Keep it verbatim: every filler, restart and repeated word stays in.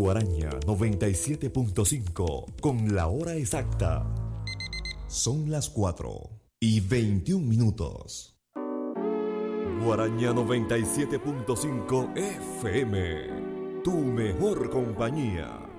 Guaraña noventa y siete punto cinco con la hora exacta. Son las cuatro y veintiún minutos. Guaraña noventa y siete punto cinco F M, tu mejor compañía.